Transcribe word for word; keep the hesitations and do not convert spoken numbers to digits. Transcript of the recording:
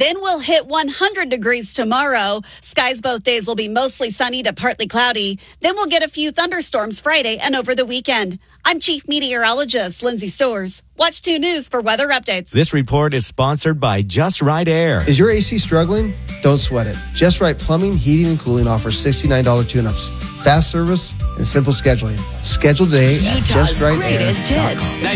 Then we'll hit one hundred degrees tomorrow. Skies both days will be mostly sunny to partly cloudy. Then we'll get a few thunderstorms Friday and over the weekend. I'm Chief Meteorologist Lindsay Stores. Watch two News for weather updates. This report is sponsored by Just Right Air. Is your A C struggling? Don't sweat it. Just Right Plumbing, Heating, and Cooling offers sixty-nine dollars tune-ups, fast service, and simple scheduling. Schedule today at just right air dot com.